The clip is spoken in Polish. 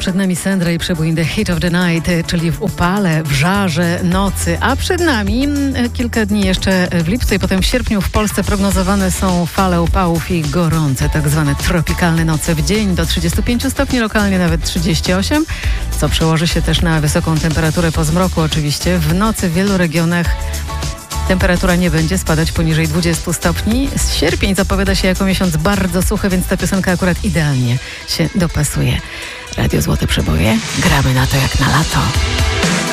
Przed nami Sandra i przebój In the Heat of the Night, czyli w upale, w żarze nocy. A przed nami kilka dni jeszcze w lipcu i potem w sierpniu w Polsce prognozowane są fale upałów i gorące, tak zwane tropikalne noce w dzień do 35 stopni, lokalnie nawet 38, co przełoży się też na wysoką temperaturę po zmroku oczywiście. W nocy w wielu regionach temperatura nie będzie spadać poniżej 20 stopni. Sierpień zapowiada się jako miesiąc bardzo suchy, więc ta piosenka akurat idealnie się dopasuje. Radio Złote Przeboje. Gramy na to jak na lato.